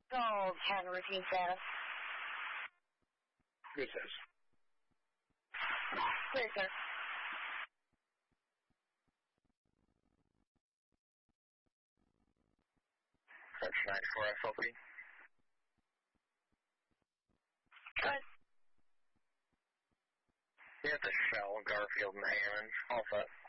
Gold, have a routine status. Good, says. Clear, sir. Approach 94 SLP. Good. You have the Shell, Garfield, and Hammond. All set.